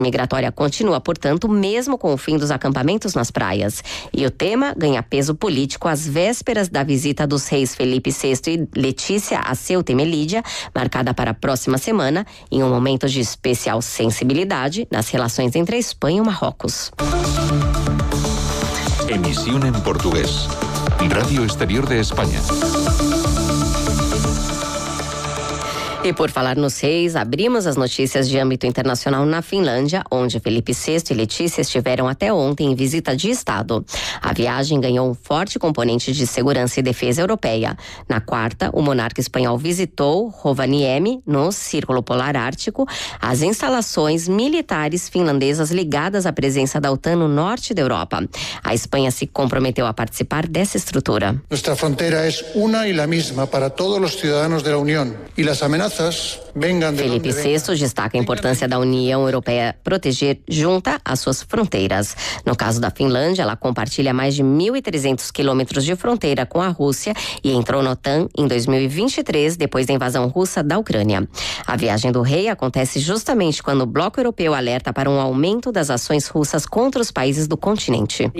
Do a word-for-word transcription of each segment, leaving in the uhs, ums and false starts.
migratória continua, portanto, mesmo com o fim dos acampamentos nas praias. E o tema ganha peso político às vésperas da visita dos reis Felipe sexto e Letícia a Ceuta e Melilla, marcada para a próxima semana, em um momento de especial sensibilidade nas relações entre a Espanha e o Marrocos. Emisión en portugués. Radio Exterior de España. E por falar nos reis, abrimos as notícias de âmbito internacional na Finlândia, onde Felipe sexto e Letícia estiveram até ontem em visita de Estado. A viagem ganhou um forte componente de segurança e defesa europeia. Na quarta, o monarca espanhol visitou Rovaniemi, no Círculo Polar Ártico, as instalações militares finlandesas ligadas à presença da OTAN no norte da Europa. A Espanha se comprometeu a participar dessa estrutura. Nuestra frontera es una y la misma para todos los ciudadanos de la Unión y las amenazas Felipe sexto destaca a importância da União Europeia proteger junta às suas fronteiras. No caso da Finlândia, ela compartilha mais de mil e trezentos quilômetros de fronteira com a Rússia e entrou na OTAN em dois mil e vinte e três, depois da invasão russa da Ucrânia. A viagem do rei acontece justamente quando o bloco europeu alerta para um aumento das ações russas contra os países do continente.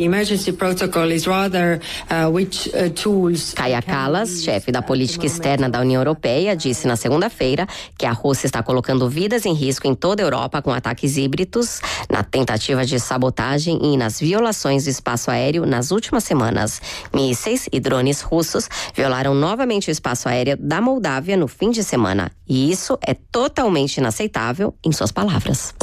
Kaja Kallas, chefe da política externa da União Europeia, disse na segunda-feira que a Rússia está colocando vidas em risco em toda a Europa com ataques híbridos, na tentativa de sabotagem e nas violações do espaço aéreo nas últimas semanas. Mísseis e drones russos violaram novamente o espaço aéreo da Moldávia no fim de semana. E isso é totalmente inaceitável, em suas palavras.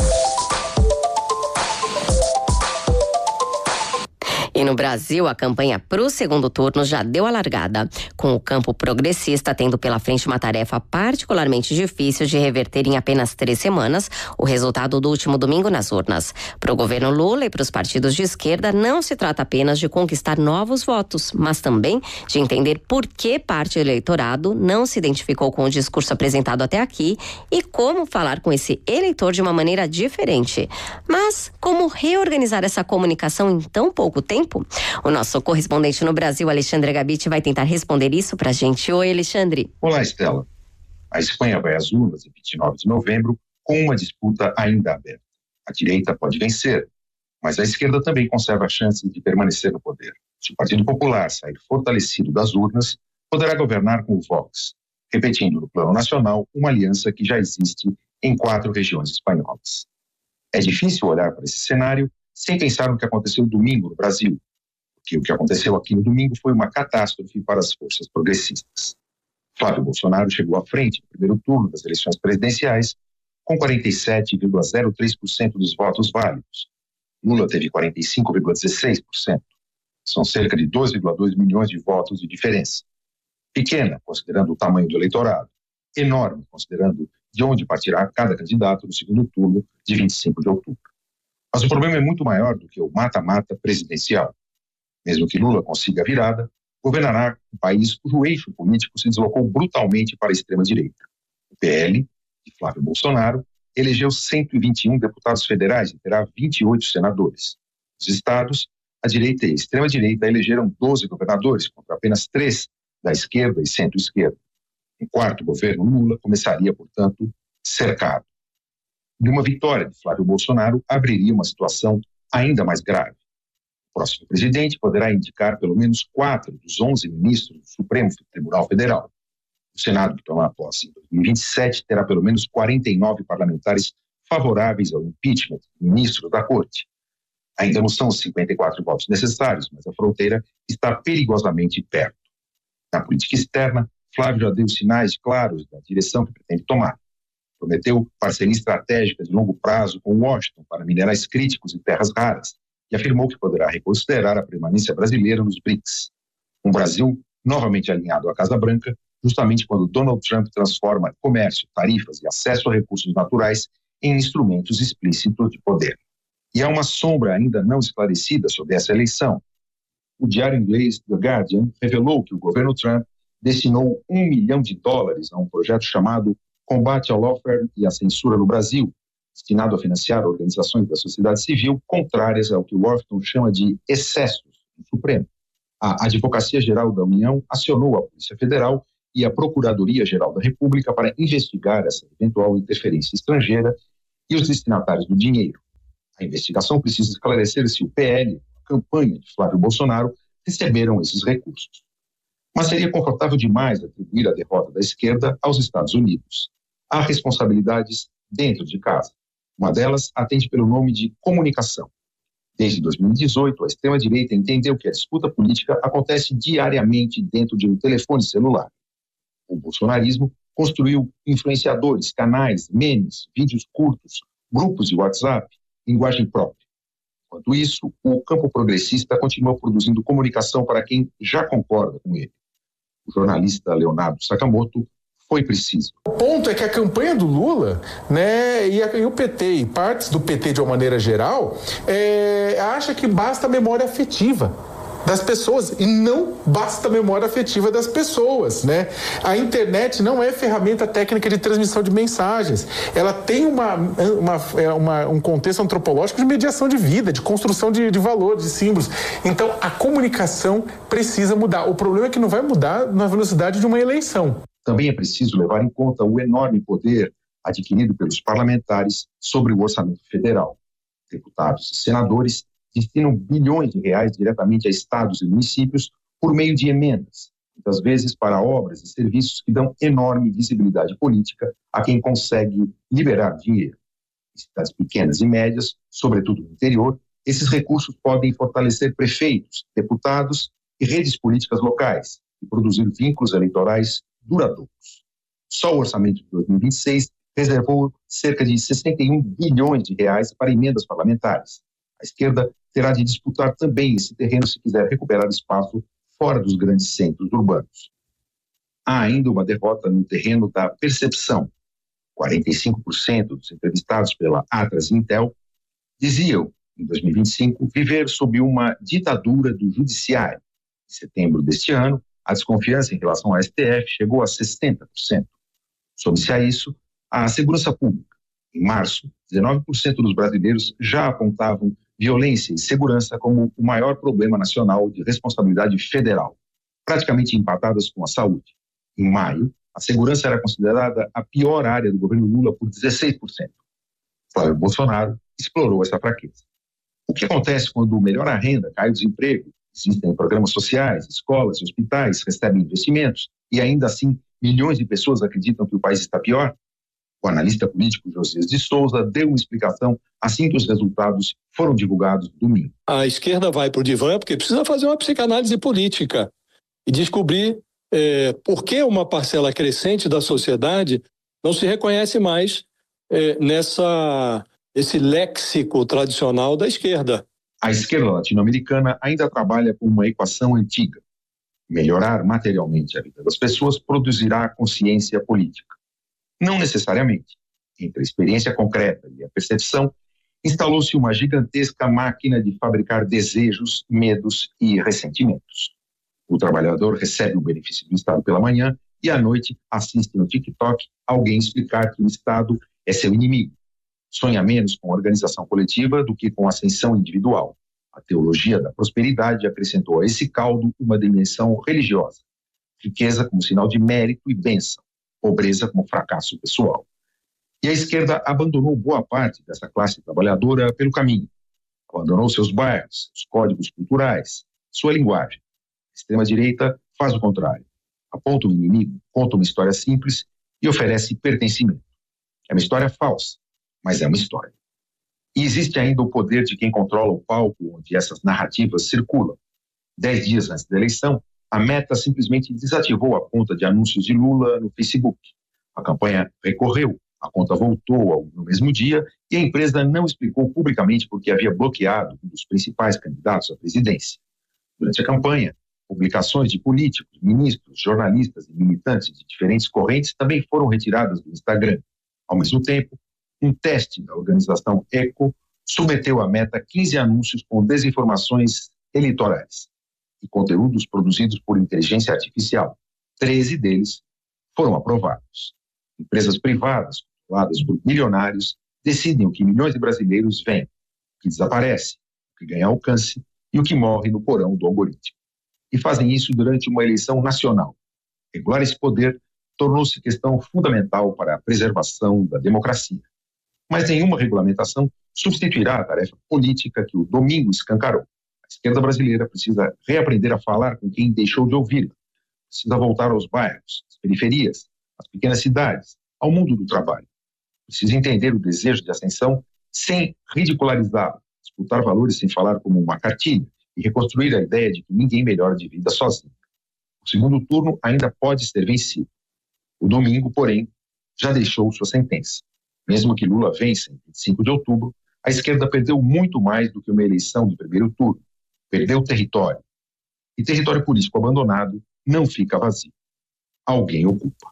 E no Brasil, a campanha para o segundo turno já deu a largada, com o campo progressista tendo pela frente uma tarefa particularmente difícil de reverter em apenas três semanas o resultado do último domingo nas urnas. Para o governo Lula e para os partidos de esquerda, não se trata apenas de conquistar novos votos, mas também de entender por que parte do eleitorado não se identificou com o discurso apresentado até aqui e como falar com esse eleitor de uma maneira diferente. Mas como reorganizar essa comunicação em tão pouco tempo? O nosso correspondente no Brasil, Alexandre Gabiti, vai tentar responder isso pra gente. Oi, Alexandre. Olá, Estela. A Espanha vai às urnas em vinte e nove de novembro com uma disputa ainda aberta. A direita pode vencer, mas a esquerda também conserva a chance de permanecer no poder. Se o Partido Popular sair fortalecido das urnas, poderá governar com o Vox, repetindo no plano nacional uma aliança que já existe em quatro regiões espanholas. É difícil olhar para esse cenário sem pensar no que aconteceu domingo no Brasil, porque o que aconteceu aqui no domingo foi uma catástrofe para as forças progressistas. Flávio Bolsonaro chegou à frente no primeiro turno das eleições presidenciais com quarenta e sete vírgula zero três por cento dos votos válidos. Lula teve quarenta e cinco vírgula dezesseis por cento. São cerca de dois vírgula dois milhões de votos de diferença. Pequena, considerando o tamanho do eleitorado. Enorme, considerando de onde partirá cada candidato no segundo turno de vinte e cinco de outubro. Mas o problema é muito maior do que o mata-mata presidencial. Mesmo que Lula consiga a virada, governará um país cujo eixo político se deslocou brutalmente para a extrema-direita. O P L, de Flávio Bolsonaro, elegeu cento e vinte e um deputados federais e terá vinte e oito senadores. Nos estados, a direita e a extrema-direita elegeram doze governadores, contra apenas três da esquerda e centro-esquerda. Um quarto governo Lula começaria, portanto, cercado. E uma vitória de Flávio Bolsonaro abriria uma situação ainda mais grave. O próximo presidente poderá indicar pelo menos quatro dos onze ministros do Supremo Tribunal Federal. O Senado, que tomar posse em dois mil e vinte e sete, terá pelo menos quarenta e nove parlamentares favoráveis ao impeachment do ministro da Corte. Ainda não são os cinquenta e quatro votos necessários, mas a fronteira está perigosamente perto. Na política externa, Flávio já deu sinais claros da direção que pretende tomar. Prometeu parceria estratégica de longo prazo com Washington para minerais críticos e terras raras e afirmou que poderá reconsiderar a permanência brasileira nos BRICS. Um Brasil novamente alinhado à Casa Branca, justamente quando Donald Trump transforma comércio, tarifas e acesso a recursos naturais em instrumentos explícitos de poder. E há uma sombra ainda não esclarecida sobre essa eleição. O diário inglês The Guardian revelou que o governo Trump destinou um milhão de dólares a um projeto chamado Combate ao Lawfare e à Censura no Brasil, destinado a financiar organizações da sociedade civil contrárias ao que Washington chama de excessos no Supremo. A Advocacia Geral da União acionou a Polícia Federal e a Procuradoria-Geral da República para investigar essa eventual interferência estrangeira e os destinatários do dinheiro. A investigação precisa esclarecer se o P L, a campanha de Flávio Bolsonaro, receberam esses recursos. Mas seria confortável demais atribuir a derrota da esquerda aos Estados Unidos. Há responsabilidades dentro de casa. Uma delas atende pelo nome de comunicação. Desde dois mil e dezoito, a extrema-direita entendeu que a disputa política acontece diariamente dentro de um telefone celular. O bolsonarismo construiu influenciadores, canais, memes, vídeos curtos, grupos de WhatsApp, linguagem própria. Enquanto isso, o campo progressista continua produzindo comunicação para quem já concorda com ele. O jornalista Leonardo Sakamoto foi preciso. O ponto é que a campanha do Lula, né, e, a, e o P T, e partes do P T de uma maneira geral, é, acha que basta a memória afetiva das pessoas, e não basta a memória afetiva das pessoas, né? A internet não é ferramenta técnica de transmissão de mensagens, ela tem uma, uma, uma, um contexto antropológico de mediação de vida, de construção de, de valores, de símbolos. Então, a comunicação precisa mudar. O problema é que não vai mudar na velocidade de uma eleição. Também é preciso levar em conta o enorme poder adquirido pelos parlamentares sobre o orçamento federal. Deputados e senadores destinam bilhões de reais diretamente a estados e municípios por meio de emendas, muitas vezes para obras e serviços que dão enorme visibilidade política a quem consegue liberar dinheiro. Em cidades pequenas e médias, sobretudo no interior, esses recursos podem fortalecer prefeitos, deputados e redes políticas locais e produzir vínculos eleitorais duradouros. Só o orçamento de dois mil e vinte e seis reservou cerca de sessenta e um bilhões de reais para emendas parlamentares. A esquerda terá de disputar também esse terreno se quiser recuperar espaço fora dos grandes centros urbanos. Há ainda uma derrota no terreno da percepção. quarenta e cinco por cento dos entrevistados pela Atlas Intel diziam, em dois mil e vinte e cinco, viver sob uma ditadura do judiciário. Em setembro deste ano, a desconfiança em relação ao S T F chegou a sessenta por cento. Some-se a isso a segurança pública. Em março, dezenove por cento dos brasileiros já apontavam violência e segurança como o maior problema nacional de responsabilidade federal, praticamente empatadas com a saúde. Em maio, a segurança era considerada a pior área do governo Lula por dezesseis por cento. Flávio Bolsonaro explorou essa fraqueza. O que acontece quando melhora a renda, cai o desemprego, existem programas sociais, escolas e hospitais recebem investimentos e ainda assim milhões de pessoas acreditam que o país está pior? O analista político Josias de Souza deu uma explicação assim que os resultados foram divulgados domingo. A esquerda vai para o divã porque precisa fazer uma psicanálise política e descobrir é, por que uma parcela crescente da sociedade não se reconhece mais é, nessa, nesse léxico tradicional da esquerda. A esquerda latino-americana ainda trabalha com uma equação antiga. Melhorar materialmente a vida das pessoas produzirá consciência política. Não necessariamente. Entre a experiência concreta e a percepção, instalou-se uma gigantesca máquina de fabricar desejos, medos e ressentimentos. O trabalhador recebe o benefício do Estado pela manhã e à noite assiste no TikTok alguém explicar que o Estado é seu inimigo. Sonha menos com a organização coletiva do que com a ascensão individual. A teologia da prosperidade acrescentou a esse caldo uma dimensão religiosa. Riqueza como sinal de mérito e bênção. Pobreza como fracasso pessoal. E a esquerda abandonou boa parte dessa classe trabalhadora pelo caminho. Abandonou seus bairros, seus códigos culturais, sua linguagem. A extrema-direita faz o contrário. Aponta o inimigo, conta uma história simples e oferece pertencimento. É uma história falsa, mas é uma história. E existe ainda o poder de quem controla o palco onde essas narrativas circulam. Dez dias antes da eleição, a Meta simplesmente desativou a conta de anúncios de Lula no Facebook. A campanha recorreu, a conta voltou no mesmo dia e a empresa não explicou publicamente por que havia bloqueado um dos principais candidatos à presidência. Durante a campanha, publicações de políticos, ministros, jornalistas e militantes de diferentes correntes também foram retiradas do Instagram. Ao mesmo tempo, um teste da organização Eco submeteu à Meta quinze anúncios com desinformações eleitorais e conteúdos produzidos por inteligência artificial. treze deles foram aprovados. Empresas privadas, controladas por milionários, decidem o que milhões de brasileiros veem, o que desaparece, o que ganha alcance e o que morre no porão do algoritmo. E fazem isso durante uma eleição nacional. Regular esse poder tornou-se questão fundamental para a preservação da democracia. Mas nenhuma regulamentação substituirá a tarefa política que o domingo escancarou. A esquerda brasileira precisa reaprender a falar com quem deixou de ouvir. Precisa voltar aos bairros, às periferias, às pequenas cidades, ao mundo do trabalho. Precisa entender o desejo de ascensão sem ridicularizá-lo, disputar valores sem falar como uma cartilha e reconstruir a ideia de que ninguém melhora de vida sozinho. O segundo turno ainda pode ser vencido. O domingo, porém, já deixou sua sentença. Mesmo que Lula vença em vinte e cinco de outubro, a esquerda perdeu muito mais do que uma eleição de primeiro turno. Perdeu território. E território político abandonado não fica vazio. Alguém ocupa.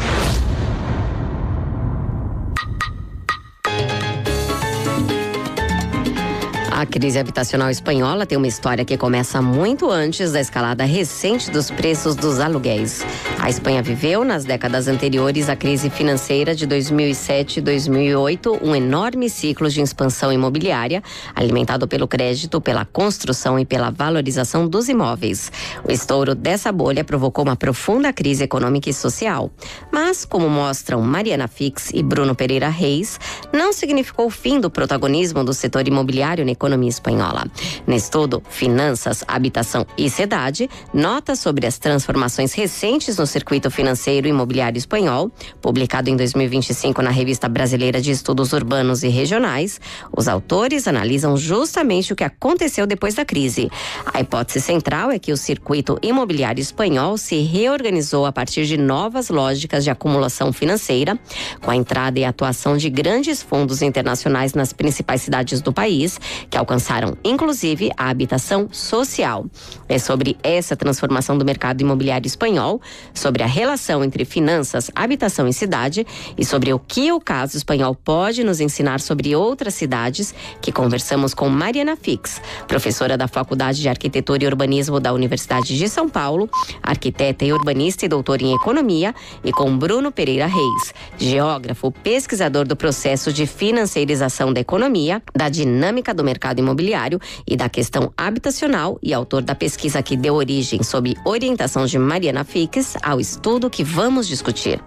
A crise habitacional espanhola tem uma história que começa muito antes da escalada recente dos preços dos aluguéis. A Espanha viveu, nas décadas anteriores à crise financeira de dois mil e sete e dois mil e oito, um enorme ciclo de expansão imobiliária, alimentado pelo crédito, pela construção e pela valorização dos imóveis. O estouro dessa bolha provocou uma profunda crise econômica e social. Mas, como mostram Mariana Fix e Bruno Pereira Reis, não significou o fim do protagonismo do setor imobiliário na economia espanhola. No estudo Finanças, Habitação e Cidade, nota sobre as transformações recentes no circuito financeiro e imobiliário espanhol, publicado em dois mil e vinte e cinco na Revista Brasileira de Estudos Urbanos e Regionais, os autores analisam justamente o que aconteceu depois da crise. A hipótese central é que o circuito imobiliário espanhol se reorganizou a partir de novas lógicas de acumulação financeira, com a entrada e atuação de grandes fundos internacionais nas principais cidades do país, que alcançaram, inclusive, a habitação social. É sobre essa transformação do mercado imobiliário espanhol, sobre a relação entre finanças, habitação e cidade e sobre o que o caso espanhol pode nos ensinar sobre outras cidades, que conversamos com Mariana Fix, professora da Faculdade de Arquitetura e Urbanismo da Universidade de São Paulo, arquiteta e urbanista e doutora em economia, e com Bruno Pereira Reis, geógrafo, pesquisador do processo de financiarização da economia, da dinâmica do mercado imobiliário e da questão habitacional e autor da pesquisa que deu origem, sob orientação de Mariana Fix, ao estudo que vamos discutir.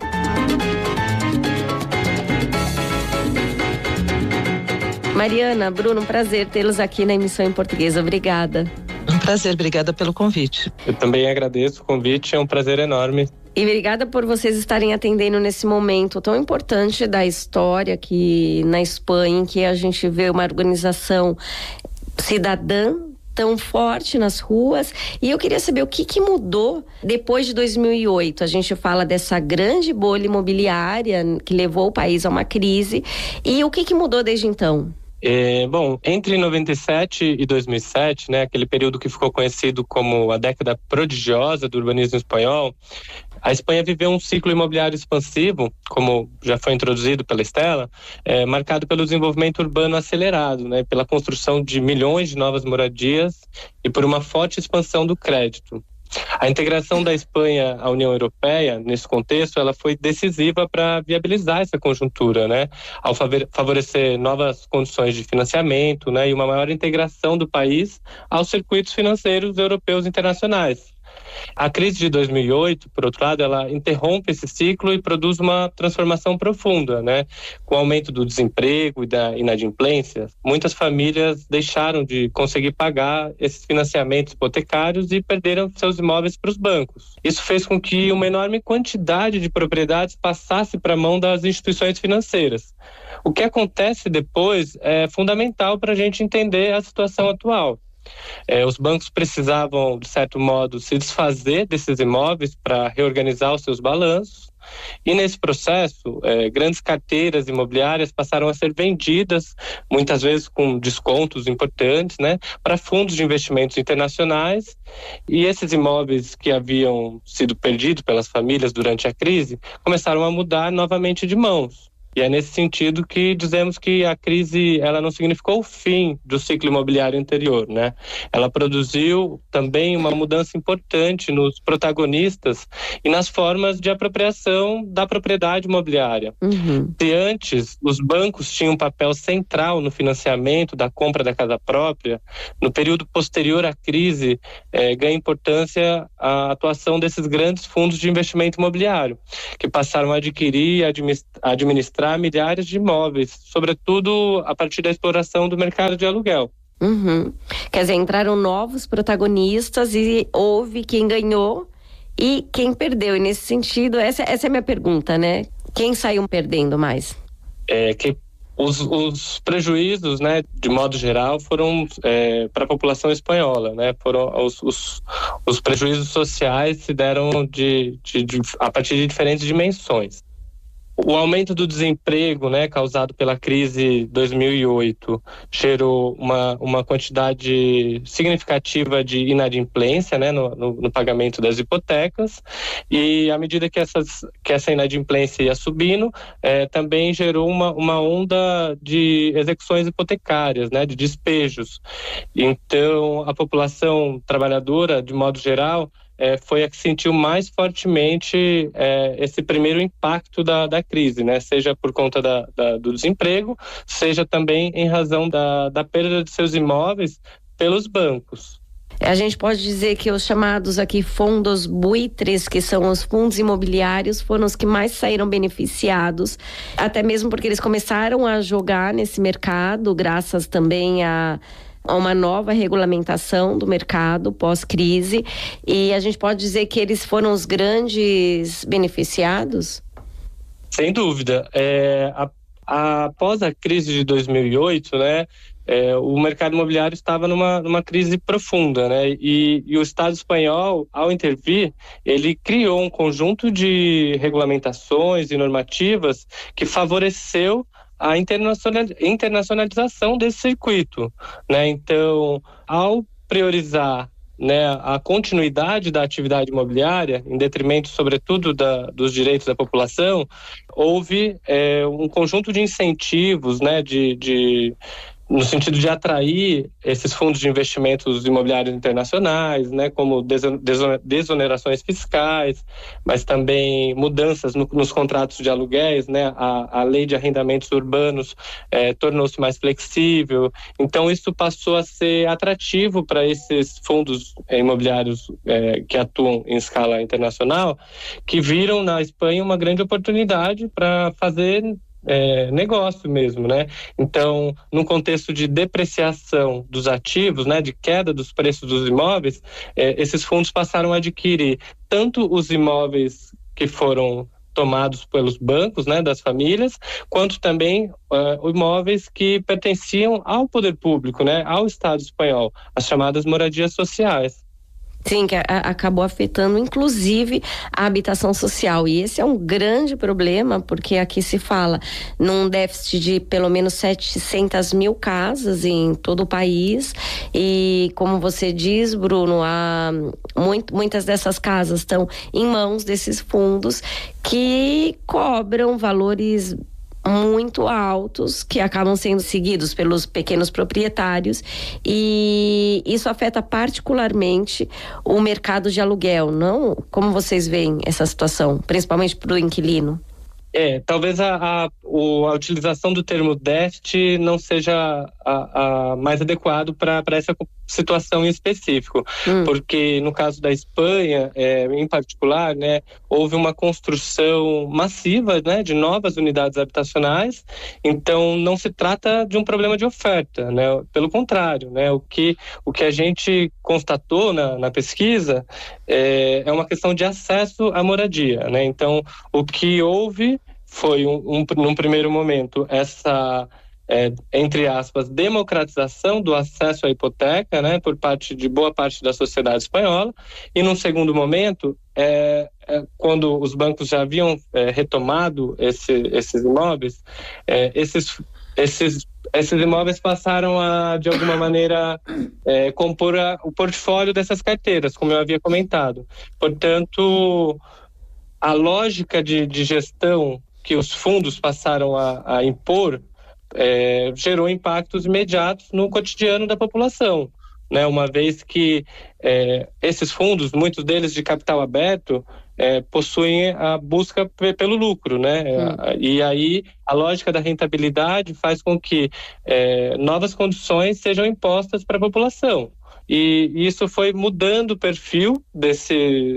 Mariana, Bruno, um prazer tê-los aqui na emissão em português. Obrigada. Um prazer, obrigada pelo convite. Eu também agradeço o convite, é um prazer enorme. E obrigada por vocês estarem atendendo nesse momento tão importante da história aqui na Espanha, em que a gente vê uma organização cidadã tão forte nas ruas. E eu queria saber o que, que mudou depois de dois mil e oito. A gente fala dessa grande bolha imobiliária que levou o país a uma crise. E o que, que mudou desde então? É, bom, entre noventa e sete e dois mil e sete, né, aquele período que ficou conhecido como a década prodigiosa do urbanismo espanhol, a Espanha viveu um ciclo imobiliário expansivo, como já foi introduzido pela Estela, é, marcado pelo desenvolvimento urbano acelerado, né, pela construção de milhões de novas moradias e por uma forte expansão do crédito. A integração da Espanha à União Europeia, nesse contexto, ela foi decisiva para viabilizar essa conjuntura, né? Ao favorecer novas condições de financiamento, né? E uma maior integração do país aos circuitos financeiros europeus internacionais. A crise de dois mil e oito, por outro lado, ela interrompe esse ciclo e produz uma transformação profunda, né? Com o aumento do desemprego e da inadimplência, muitas famílias deixaram de conseguir pagar esses financiamentos hipotecários e perderam seus imóveis para os bancos. Isso fez com que uma enorme quantidade de propriedades passasse para a mão das instituições financeiras. O que acontece depois é fundamental para a gente entender a situação atual. É, os bancos precisavam, de certo modo, se desfazer desses imóveis para reorganizar os seus balanços, e nesse processo, é, grandes carteiras imobiliárias passaram a ser vendidas, muitas vezes com descontos importantes, né, para fundos de investimentos internacionais, e esses imóveis que haviam sido perdidos pelas famílias durante a crise começaram a mudar novamente de mãos. E é nesse sentido que dizemos que a crise ela não significou o fim do ciclo imobiliário anterior, né? Ela produziu também uma mudança importante nos protagonistas e nas formas de apropriação da propriedade imobiliária. Uhum. Se antes os bancos tinham um papel central no financiamento da compra da casa própria, no período posterior à crise eh, ganha importância a atuação desses grandes fundos de investimento imobiliário, que passaram a adquirir e administrar administrar milhares de imóveis, sobretudo a partir da exploração do mercado de aluguel. Uhum. Quer dizer, entraram novos protagonistas e houve quem ganhou e quem perdeu. E nesse sentido, essa, essa é a minha pergunta, né? Quem saiu perdendo mais? É, que os, os prejuízos, né, de modo geral, foram é, para a população espanhola, né? Foram os, os, os prejuízos sociais se deram de, de, de, a partir de diferentes dimensões. O aumento do desemprego, né, causado pela crise de dois mil e oito, gerou uma, uma quantidade significativa de inadimplência, né, no, no, no pagamento das hipotecas, e à medida que, essas, que essa inadimplência ia subindo, é, também gerou uma, uma onda de execuções hipotecárias, né, de despejos. Então, a população trabalhadora, de modo geral, É, foi a que sentiu mais fortemente é, esse primeiro impacto da, da crise, né? Seja por conta da, da, do desemprego, seja também em razão da, da perda de seus imóveis pelos bancos. A gente pode dizer que os chamados aqui fundos buitres, que são os fundos imobiliários, foram os que mais saíram beneficiados, até mesmo porque eles começaram a jogar nesse mercado, graças também a a uma nova regulamentação do mercado pós-crise, e a gente pode dizer que eles foram os grandes beneficiados? Sem dúvida. É, a, a, após a crise de dois mil e oito, né, é, o mercado imobiliário estava numa, numa crise profunda, né, e, e o Estado espanhol, ao intervir, ele criou um conjunto de regulamentações e normativas que favoreceu a internacionalização desse circuito, né? Então, ao priorizar, né, a continuidade da atividade imobiliária, em detrimento, sobretudo, da, dos direitos da população, houve é, um conjunto de incentivos, né, de, de no sentido de atrair esses fundos de investimentos imobiliários internacionais, né, como desonerações fiscais, mas também mudanças no, nos contratos de aluguéis, né, a, a lei de arrendamentos urbanos é, tornou-se mais flexível, então isso passou a ser atrativo para esses fundos é, imobiliários é, que atuam em escala internacional, que viram na Espanha uma grande oportunidade para fazer É, negócio mesmo, né? Então, num contexto de depreciação dos ativos, né, de queda dos preços dos imóveis, é, esses fundos passaram a adquirir tanto os imóveis que foram tomados pelos bancos, né, das famílias, quanto também uh, imóveis que pertenciam ao poder público, né, ao Estado espanhol, as chamadas moradias sociais. Sim, que a, acabou afetando inclusive a habitação social, e esse é um grande problema, porque aqui se fala num déficit de pelo menos setecentas mil casas em todo o país, e como você diz, Bruno, há muito, muitas dessas casas estão em mãos desses fundos que cobram valores muito altos, que acabam sendo seguidos pelos pequenos proprietários, e isso afeta particularmente o mercado de aluguel, não? Como vocês veem essa situação, principalmente para o inquilino? É, talvez a, a, a utilização do termo déficit não seja a, a mais adequado para essa situação em específico, hum. porque no caso da Espanha, é, em particular, né, houve uma construção massiva, né, de novas unidades habitacionais, então não se trata de um problema de oferta, né, pelo contrário, né, o que, o que a gente constatou na, na pesquisa é, é uma questão de acesso à moradia, né, então o que houve foi, um, um, num primeiro momento, essa, é, entre aspas, democratização do acesso à hipoteca, né, por parte de boa parte da sociedade espanhola, e num segundo momento, é, é, quando os bancos já haviam é, retomado esse, esses imóveis, é, esses, esses, esses imóveis passaram a, de alguma maneira, é, compor a, o portfólio dessas carteiras, como eu havia comentado. Portanto, a lógica de, de gestão que os fundos passaram a, a impor é, gerou impactos imediatos no cotidiano da população, né? Uma vez que é, esses fundos, muitos deles de capital aberto, é, possuem a busca p- pelo lucro, né? Hum. E aí a lógica da rentabilidade faz com que é, novas condições sejam impostas para a população. E isso foi mudando o perfil desse,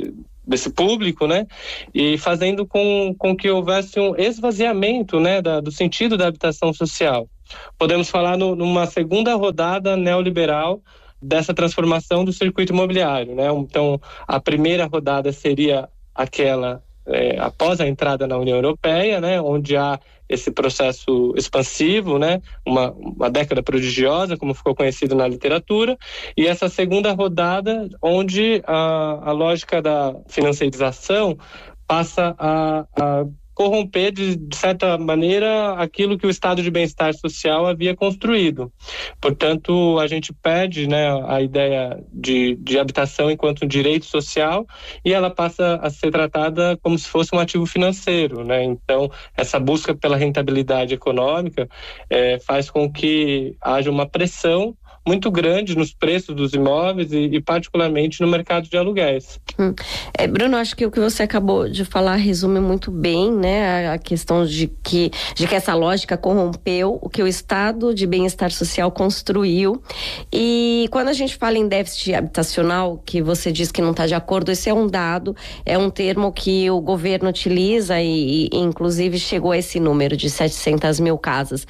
desse público, né, e fazendo com, com que houvesse um esvaziamento, né, da, do sentido da habitação social. Podemos falar no, numa segunda rodada neoliberal dessa transformação do circuito imobiliário, né? Então, a primeira rodada seria aquela é, após a entrada na União Europeia, né, onde há esse processo expansivo, né, uma, uma década prodigiosa, como ficou conhecido na literatura, e essa segunda rodada, onde a, a lógica da financiarização passa a, a corromper, de, de certa maneira, aquilo que o estado de bem-estar social havia construído. Portanto, a gente perde, né, a ideia de, de habitação enquanto um direito social, e ela passa a ser tratada como se fosse um ativo financeiro, né? Então, essa busca pela rentabilidade econômica é, faz com que haja uma pressão muito grande nos preços dos imóveis e, e particularmente no mercado de aluguéis. Hum. É, Bruno, acho que o que você acabou de falar resume muito bem, né, a, a questão de que, de que essa lógica corrompeu o que o estado de bem-estar social construiu. E quando a gente fala em déficit habitacional, que você diz que não está de acordo, esse é um dado, é um termo que o governo utiliza e, e inclusive chegou a esse número de setecentas mil casas.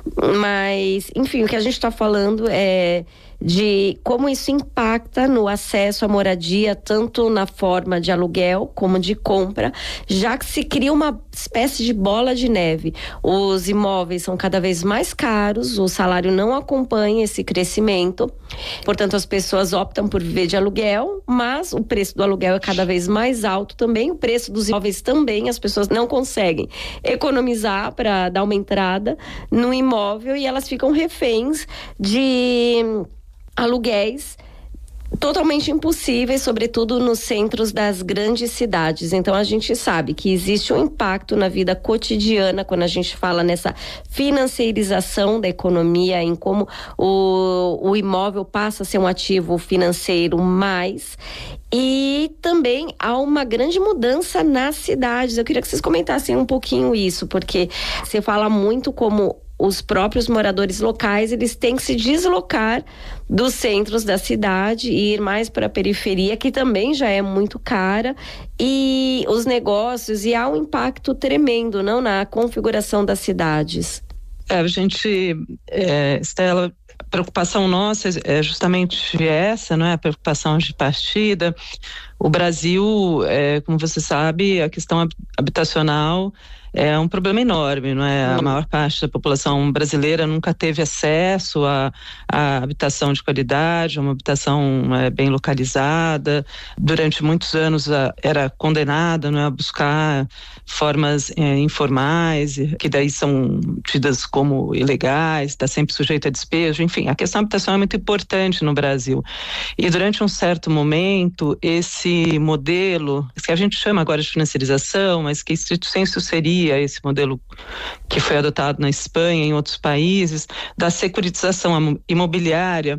Mas, enfim, o que a gente está falando é de como isso impacta no acesso à moradia, tanto na forma de aluguel como de compra, já que se cria uma espécie de bola de neve. Os imóveis são cada vez mais caros, o salário não acompanha esse crescimento, portanto as pessoas optam por viver de aluguel, mas o preço do aluguel é cada vez mais alto também, o preço dos imóveis também, as pessoas não conseguem economizar para dar uma entrada no imóvel e elas ficam reféns de aluguéis totalmente impossíveis, sobretudo nos centros das grandes cidades. Então a gente sabe que existe um impacto na vida cotidiana quando a gente fala nessa financiarização da economia, em como o, o imóvel passa a ser um ativo financeiro mais. E também há uma grande mudança nas cidades. Eu queria que vocês comentassem um pouquinho isso, porque você fala muito como os próprios moradores locais, eles têm que se deslocar dos centros da cidade e ir mais para a periferia, que também já é muito cara, e os negócios, e há um impacto tremendo, não, na configuração das cidades. É, a gente, é, Estela, a preocupação nossa é justamente essa, não é? A preocupação de partida. O Brasil, é, como você sabe, a questão habitacional é um problema enorme, não é? A maior parte da população brasileira nunca teve acesso a, a habitação de qualidade, uma habitação é, bem localizada. Durante muitos anos a, era condenada, não é, a buscar formas é, informais, que daí são tidas como ilegais, está sempre sujeito a despejo. Enfim, a questão da habitação é muito importante no Brasil. E durante um certo momento, esse modelo, que a gente chama agora de financiarização, mas que estrito sensu seria esse modelo que foi adotado na Espanha e em outros países, da securitização imobiliária,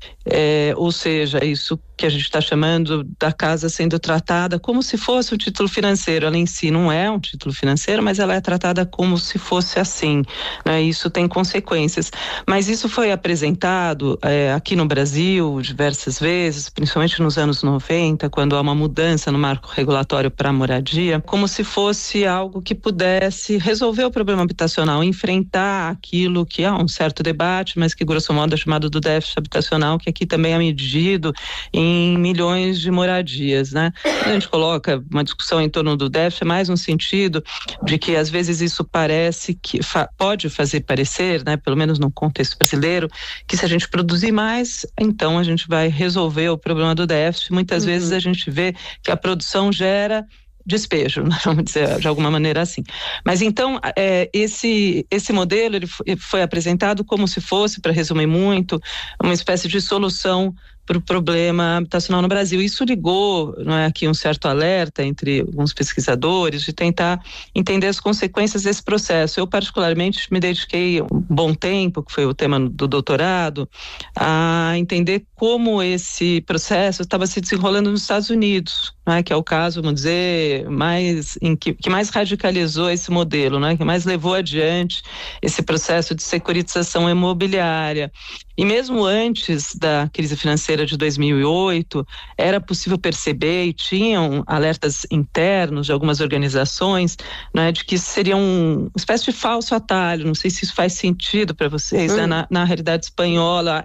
é, ou seja, isso que a gente está chamando da casa sendo tratada como se fosse um título financeiro. Ela em si não é um título financeiro, mas ela é tratada como se fosse assim, né? Isso tem consequências. Mas isso foi apresentado é, aqui no Brasil diversas vezes, principalmente nos anos noventa, quando há uma mudança no marco regulatório para a moradia, como se fosse algo que pudesse resolver o problema habitacional, enfrentar aquilo que há um certo debate, mas que grosso modo é chamado do déficit habitacional, que aqui também é medido em em milhões de moradias, né? Quando a gente coloca uma discussão em torno do déficit, é mais no sentido de que às vezes isso parece que fa- pode fazer parecer, né, pelo menos no contexto brasileiro, que se a gente produzir mais, então a gente vai resolver o problema do déficit. Muitas uhum. vezes a gente vê que a produção gera despejo, vamos dizer de alguma maneira assim. Mas então, é, esse, esse modelo ele foi, foi apresentado como se fosse, para resumir muito, uma espécie de solução para o problema habitacional no Brasil. Isso ligou, não é, aqui um certo alerta entre alguns pesquisadores de tentar entender as consequências desse processo. Eu particularmente me dediquei um bom tempo, que foi o tema do doutorado, a entender como esse processo estava se desenrolando nos Estados Unidos, não é, que é o caso, vamos dizer, mais em que, que mais radicalizou esse modelo, não é, que mais levou adiante esse processo de securitização imobiliária. E mesmo antes da crise financeira financeira de dois mil e oito, era possível perceber e tinham alertas internos de algumas organizações, né, de que seria um, uma espécie de falso atalho. Não sei se isso faz sentido para vocês, hum. né? na, na realidade espanhola